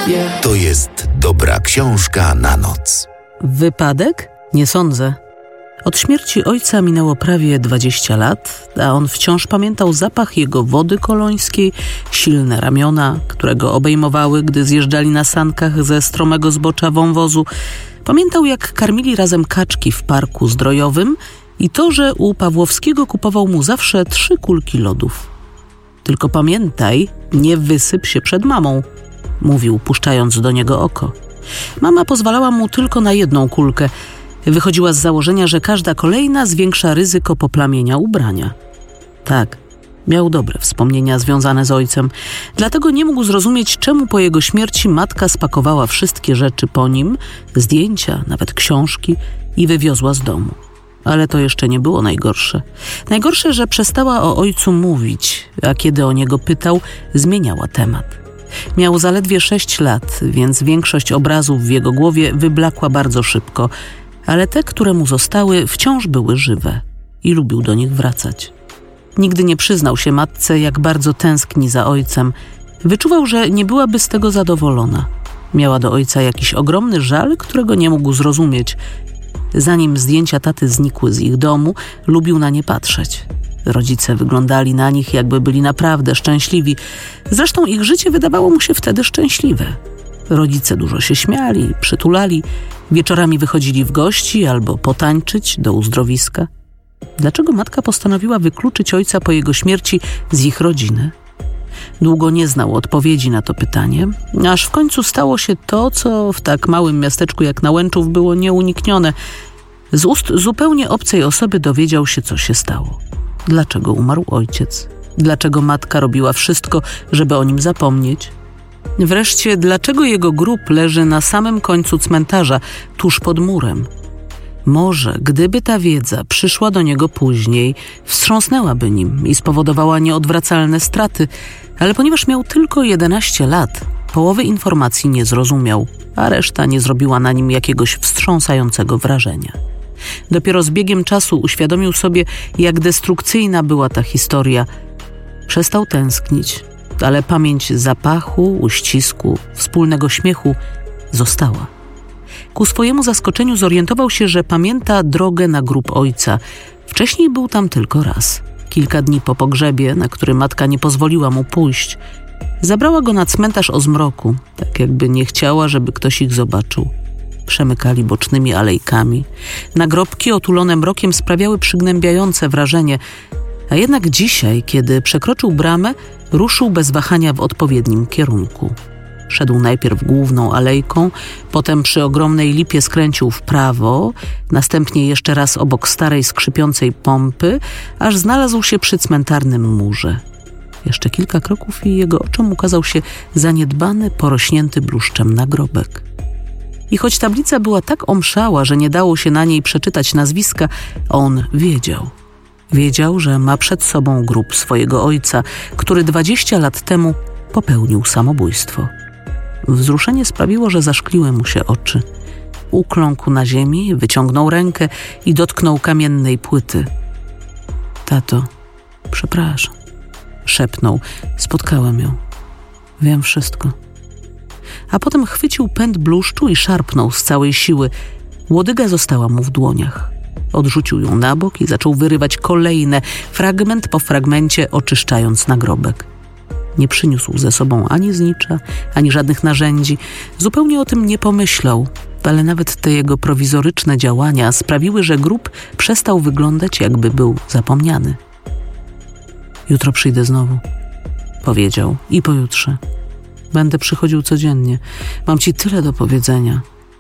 To jest dobra książka na noc. Wypadek? Nie sądzę. Od śmierci ojca minęło prawie 20 lat, a on wciąż pamiętał zapach jego wody kolońskiej, silne ramiona, które go obejmowały, gdy zjeżdżali na sankach ze stromego zbocza wąwozu. Pamiętał, jak karmili razem kaczki w parku zdrojowym i to, że u Pawłowskiego kupował mu zawsze 3 kulki lodów. Tylko pamiętaj, nie wysyp się przed mamą, mówił, puszczając do niego oko. Mama pozwalała mu tylko na 1 kulkę. Wychodziła z założenia, że każda kolejna zwiększa ryzyko poplamienia ubrania. Tak, miał dobre wspomnienia związane z ojcem. Dlatego nie mógł zrozumieć, czemu po jego śmierci matka spakowała wszystkie rzeczy po nim, zdjęcia, nawet książki i wywiozła z domu. Ale to jeszcze nie było najgorsze. Najgorsze, że przestała o ojcu mówić, a kiedy o niego pytał, zmieniała temat. Miał zaledwie 6 lat, więc większość obrazów w jego głowie wyblakła bardzo szybko, ale te, które mu zostały, wciąż były żywe i lubił do nich wracać. Nigdy nie przyznał się matce, jak bardzo tęskni za ojcem. Wyczuwał, że nie byłaby z tego zadowolona. Miała do ojca jakiś ogromny żal, którego nie mógł zrozumieć. Zanim zdjęcia taty znikły z ich domu, lubił na nie patrzeć. Rodzice wyglądali na nich, jakby byli naprawdę szczęśliwi. Zresztą ich życie wydawało mu się wtedy szczęśliwe. Rodzice dużo się śmiali, przytulali, wieczorami wychodzili w gości albo potańczyć do uzdrowiska. Dlaczego matka postanowiła wykluczyć ojca po jego śmierci z ich rodziny? Długo nie znał odpowiedzi na to pytanie, aż w końcu stało się to, co w tak małym miasteczku jak Nałęczów było nieuniknione. Z ust zupełnie obcej osoby dowiedział się, co się stało. Dlaczego umarł ojciec? Dlaczego matka robiła wszystko, żeby o nim zapomnieć? Wreszcie, dlaczego jego grób leży na samym końcu cmentarza, tuż pod murem? Może, gdyby ta wiedza przyszła do niego później, wstrząsnęłaby nim i spowodowała nieodwracalne straty, ale ponieważ miał tylko 11 lat, połowy informacji nie zrozumiał, a reszta nie zrobiła na nim jakiegoś wstrząsającego wrażenia. Dopiero z biegiem czasu uświadomił sobie, jak destrukcyjna była ta historia. Przestał tęsknić, ale pamięć zapachu, uścisku, wspólnego śmiechu została. Ku swojemu zaskoczeniu zorientował się, że pamięta drogę na grób ojca. Wcześniej był tam tylko raz. Kilka dni po pogrzebie, na który matka nie pozwoliła mu pójść. Zabrała go na cmentarz o zmroku, tak jakby nie chciała, żeby ktoś ich zobaczył. Przemykali bocznymi alejkami. Nagrobki otulone mrokiem sprawiały przygnębiające wrażenie, a jednak dzisiaj, kiedy przekroczył bramę, ruszył bez wahania w odpowiednim kierunku. Szedł najpierw główną alejką, potem przy ogromnej lipie skręcił w prawo, następnie jeszcze raz obok starej skrzypiącej pompy, aż znalazł się przy cmentarnym murze. Jeszcze kilka kroków i jego oczom ukazał się zaniedbany, porośnięty bluszczem nagrobek. I choć tablica była tak omszała, że nie dało się na niej przeczytać nazwiska, on wiedział. Wiedział, że ma przed sobą grób swojego ojca, który 20 lat temu popełnił samobójstwo. Wzruszenie sprawiło, że zaszkliły mu się oczy. Ukląkł na ziemi, wyciągnął rękę i dotknął kamiennej płyty. Tato, przepraszam, szepnął. Spotkałem ją. Wiem wszystko. A potem chwycił pęd bluszczu i szarpnął z całej siły. Łodyga została mu w dłoniach. Odrzucił ją na bok i zaczął wyrywać kolejne, fragment po fragmencie, oczyszczając nagrobek. Nie przyniósł ze sobą ani znicza, ani żadnych narzędzi. Zupełnie o tym nie pomyślał, ale nawet te jego prowizoryczne działania sprawiły, że grób przestał wyglądać, jakby był zapomniany. Jutro przyjdę znowu, powiedział, i pojutrze. Będę przychodził codziennie. Mam ci tyle do powiedzenia.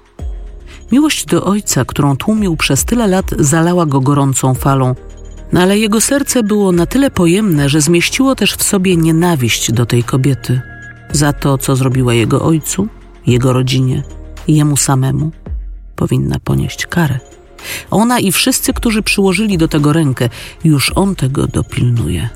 Miłość do ojca, którą tłumił przez tyle lat, zalała go gorącą falą. Ale jego serce było na tyle pojemne, że zmieściło też w sobie nienawiść do tej kobiety. Za to, co zrobiła jego ojcu, jego rodzinie i jemu samemu, powinna ponieść karę. Ona i wszyscy, którzy przyłożyli do tego rękę, już on tego dopilnuje.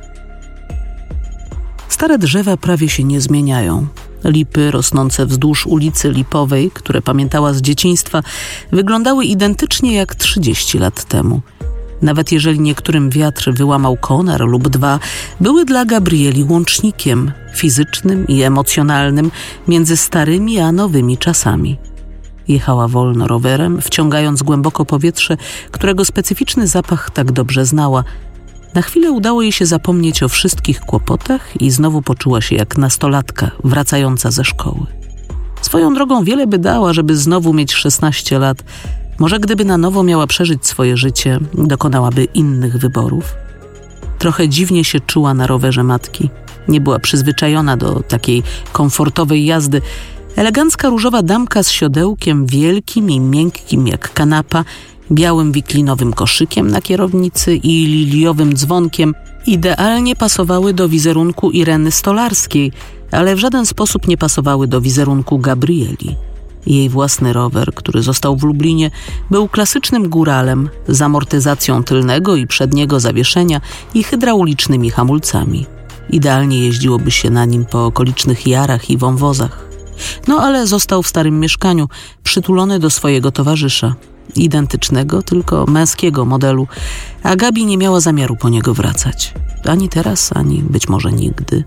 Stare drzewa prawie się nie zmieniają. Lipy rosnące wzdłuż ulicy Lipowej, które pamiętała z dzieciństwa, wyglądały identycznie jak 30 lat temu. Nawet jeżeli niektórym wiatr wyłamał konar lub dwa, były dla Gabrieli łącznikiem fizycznym i emocjonalnym między starymi a nowymi czasami. Jechała wolno rowerem, wciągając głęboko powietrze, którego specyficzny zapach tak dobrze znała. Na chwilę udało jej się zapomnieć o wszystkich kłopotach i znowu poczuła się jak nastolatka wracająca ze szkoły. Swoją drogą wiele by dała, żeby znowu mieć 16 lat. Może gdyby na nowo miała przeżyć swoje życie, dokonałaby innych wyborów. Trochę dziwnie się czuła na rowerze matki. Nie była przyzwyczajona do takiej komfortowej jazdy. Elegancka różowa damka z siodełkiem wielkim i miękkim jak kanapa, białym wiklinowym koszykiem na kierownicy i liliowym dzwonkiem idealnie pasowały do wizerunku Ireny Stolarskiej, ale w żaden sposób nie pasowały do wizerunku Gabrieli. Jej własny rower, który został w Lublinie, był klasycznym góralem z amortyzacją tylnego i przedniego zawieszenia i hydraulicznymi hamulcami. Idealnie jeździłoby się na nim po okolicznych jarach i wąwozach. No ale został w starym mieszkaniu, przytulony do swojego towarzysza. Identycznego, tylko męskiego modelu, a Gabi nie miała zamiaru po niego wracać. Ani teraz, ani być może nigdy.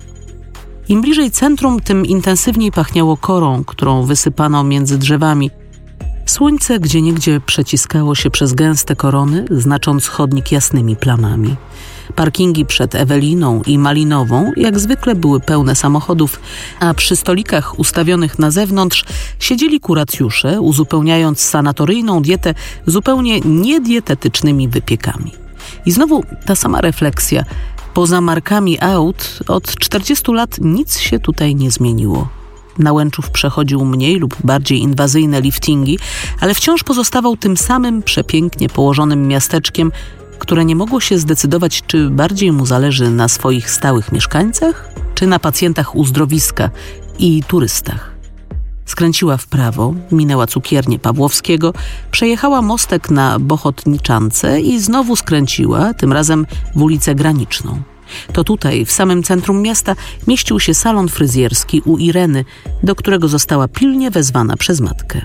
Im bliżej centrum, tym intensywniej pachniało korą, którą wysypano między drzewami. Słońce gdzieniegdzie przeciskało się przez gęste korony, znacząc chodnik jasnymi plamami. Parkingi przed Eweliną i Malinową jak zwykle były pełne samochodów, a przy stolikach ustawionych na zewnątrz siedzieli kuracjusze, uzupełniając sanatoryjną dietę zupełnie niedietetycznymi wypiekami. I znowu ta sama refleksja. Poza markami aut od 40 lat nic się tutaj nie zmieniło. Nałęczów przechodził mniej lub bardziej inwazyjne liftingi, ale wciąż pozostawał tym samym przepięknie położonym miasteczkiem, które nie mogło się zdecydować, czy bardziej mu zależy na swoich stałych mieszkańcach, czy na pacjentach uzdrowiska i turystach. Skręciła w prawo, minęła cukiernię Pawłowskiego, przejechała mostek na Bochotniczance i znowu skręciła, tym razem w ulicę Graniczną. To tutaj, w samym centrum miasta, mieścił się salon fryzjerski u Ireny, do którego została pilnie wezwana przez matkę.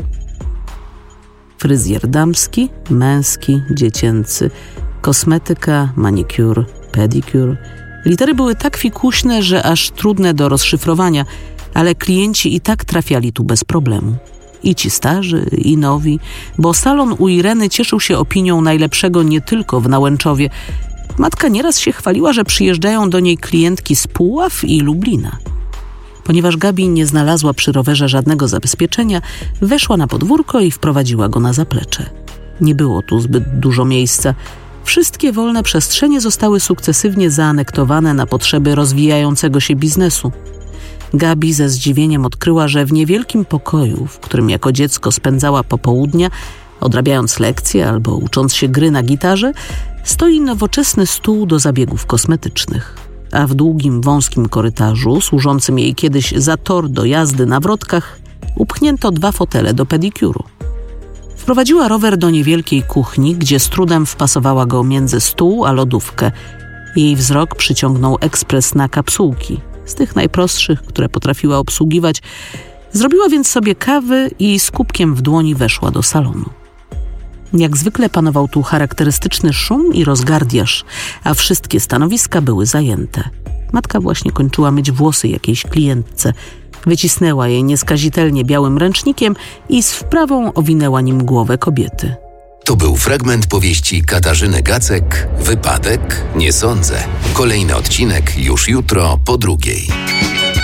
Fryzjer damski, męski, dziecięcy, kosmetyka, manicure, pedicure. Litery były tak fikuśne, że aż trudne do rozszyfrowania, ale klienci i tak trafiali tu bez problemu. I ci starzy, i nowi, bo salon u Ireny cieszył się opinią najlepszego nie tylko w Nałęczowie. Matka nieraz się chwaliła, że przyjeżdżają do niej klientki z Puław i Lublina. Ponieważ Gabi nie znalazła przy rowerze żadnego zabezpieczenia, weszła na podwórko i wprowadziła go na zaplecze. Nie było tu zbyt dużo miejsca. Wszystkie wolne przestrzenie zostały sukcesywnie zaanektowane na potrzeby rozwijającego się biznesu. Gabi ze zdziwieniem odkryła, że w niewielkim pokoju, w którym jako dziecko spędzała popołudnia, odrabiając lekcje albo ucząc się gry na gitarze, stoi nowoczesny stół do zabiegów kosmetycznych. A w długim, wąskim korytarzu, służącym jej kiedyś za tor do jazdy na wrotkach, upchnięto 2 fotele do pedikuru. Wprowadziła rower do niewielkiej kuchni, gdzie z trudem wpasowała go między stół a lodówkę. Jej wzrok przyciągnął ekspres na kapsułki, z tych najprostszych, które potrafiła obsługiwać. Zrobiła więc sobie kawy i z kubkiem w dłoni weszła do salonu. Jak zwykle panował tu charakterystyczny szum i rozgardiaż, a wszystkie stanowiska były zajęte. Matka właśnie kończyła myć włosy jakiejś klientce. Wycisnęła je nieskazitelnie białym ręcznikiem i z wprawą owinęła nim głowę kobiety. To był fragment powieści Katarzyny Gacek, Wypadek? Nie sądzę. Kolejny odcinek już jutro po 2:00.